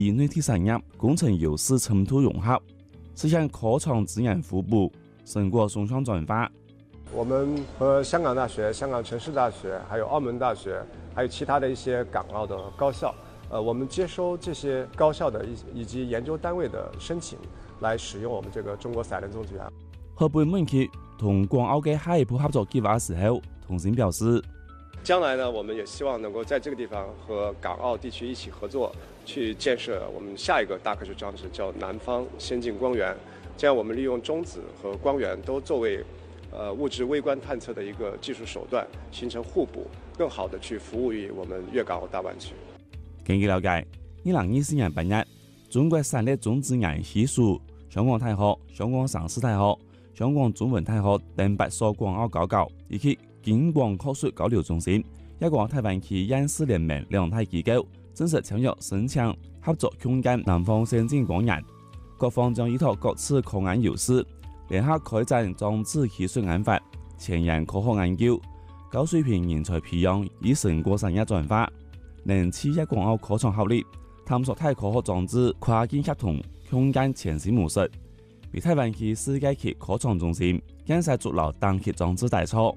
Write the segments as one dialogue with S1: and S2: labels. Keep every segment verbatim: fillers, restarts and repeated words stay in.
S1: 以內地產業工程優勢深度融合，實現科創資源互補，成果雙向轉化。
S2: 我們和香港大學、香港城市大學，還有澳門大學，還有其他的一些港澳的高校，呃，我們接收這些高校的以及研究單位的申請，來使用我們這個中國散能中子源。
S1: 河北滿期同港澳嘅下一步合作計劃時候，同時表示，
S2: 將來呢，我們也希望能夠在這個地方和港澳地區一起合作，去建設我們下一個大科學裝置，叫南方先進光源。這樣我們利用中子和光源都作為呃物質微觀探測的一個技術手段，形成互補，更好的去服務於我們粵港澳大灣區。
S1: 根據了解，二零二四年八月，中國省立種子研系屬香港大學、香港城市大學、香港中文大學等八所港澳高校，以及京廣學術交流中心，一個台灣區研試聯盟兩大機構正式簽約申請合作共建南方先進光源。各方將依託各自科研優勢，聯合開展裝置技術研發、前沿科學研究、高水平人才培養與成果產業轉化，能持粵港澳科創合力，探索太科學裝置跨境協同共建前線模式，為台灣區世界級科創中心建設築牢單級裝置大錯。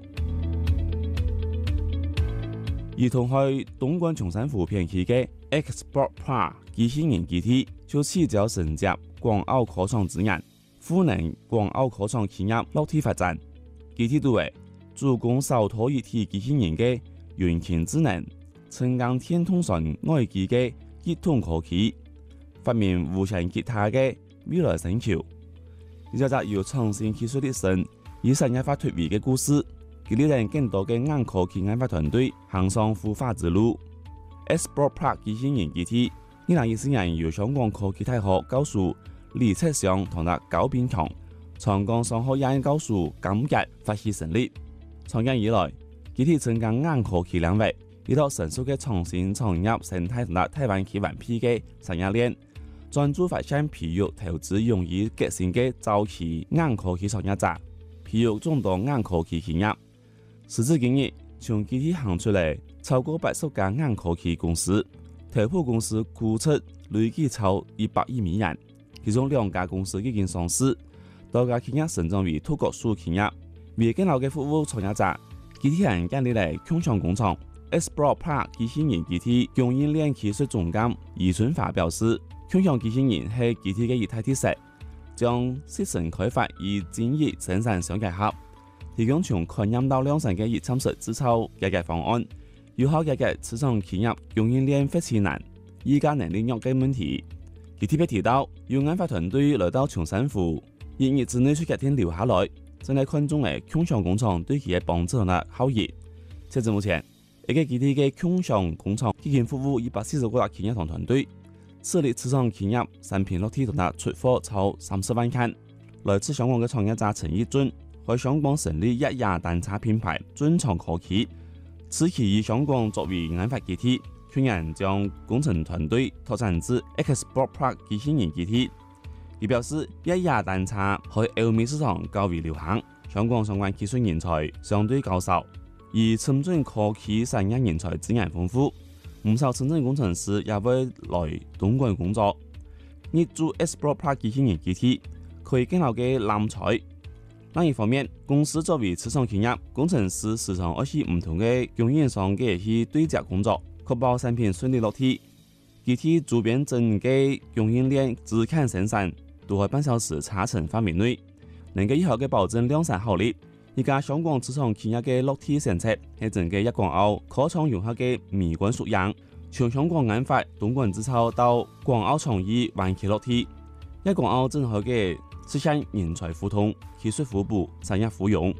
S1: 而同去東莞松山湖片區嘅 Export Park 機器人基地就聚焦承接港澳科創資源，賦能港澳科創企業落地發展。基地都為主攻手拖一體機器人嘅遠程智能、沉降天通訊外機嘅系統科技，發明無線吉他嘅未來星球。呢就係由創新技術的神以產業化脫離嘅故事，激勵人更多嘅硬科技研發團隊行上孵化之路。Export Park 機器人基地二零二四年由香港科技大學教授李策祥同埋高炳強、長江商學院教授金傑發起成立。創建以來，基地增加硬科技領域，依託成熟嘅創新產業生態同埋台灣企穩批嘅產業鏈，專注發展培育投資容易革新嘅早期硬科技創業者，培育眾多硬科技企業。時至今日，從基地行出嚟超過八十家硬科技公司，頭部公司估值累計超一百億美元，其中兩家公司已經上市，多家企業成長為脫國數企業。為更好嘅服務創業者，基地人建立嚟共享工廠 Export Park 機器人基地供應鏈技術總監余春華表示，共享機器人係基地嘅一體特色，將適成開發與專業生產相結合，提供從概念到量產嘅熱參式製造解決方案，有效解決市場企業供應鏈發展難、議價能力弱嘅問題。佢特別提到，有研發團隊來到松山湖，一日之內出決定留下來，正係看中嘅共享工廠對佢嘅幫助同效益。截至目前，一個基地嘅共享工廠已經服務一百四十個企業同團隊，設立市場企業產品落地同埋出貨超三十萬件。來自香港嘅創業者陳義俊喺香港成立一亞蛋茶品牌專長科技，此期以香港作為研發基地，去年將工程團隊拓展至 Export Park 機器人基地。佢表示，一亞蛋茶喺歐美市場較為流行，香港相關技術人才相對較少，而深圳科技產業人才資源豐富，唔少深圳工程師也會來東莞工作。入駐 Export Park 機器人基地可以更好嘅攬才。另一方面，公司作為市場企業，工程師時常要去唔同嘅供應商嘅去對接工作，確保產品順利落地。基地周邊整個供應鏈自看生產都喺半小時查成範圍內，能夠有效嘅保證量產效率。而家香港市場企業嘅落地政策係整個粵港澳科創融合嘅美觀縮影，從香港研發、東莞製造到港澳創意灣區落地，粵港澳正好嘅實現人才互通、技術互補、產業互融。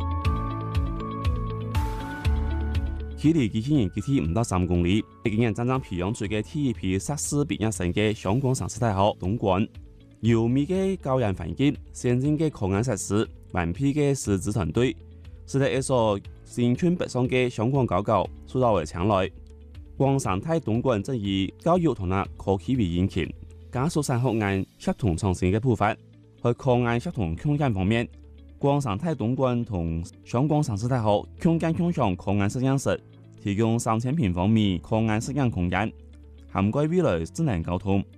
S1: 距離機器人基地唔到三公里，今年真正培養出嘅第一批碩士畢業生嘅香港城市大學東莞，優美嘅教研環境、先進嘅科研設施、完備嘅師資團隊，使得一所新春北上嘅香港高校受到為青睞。廣生態東莞正以教育同埋科技為引擎，加速產學研協同創新嘅步伐。喺科研協同共建方面，廣生態東莞同香港城市大學共建共享科研實驗室，提供三千平方米科研實驗空間， 涵蓋未來智能交通、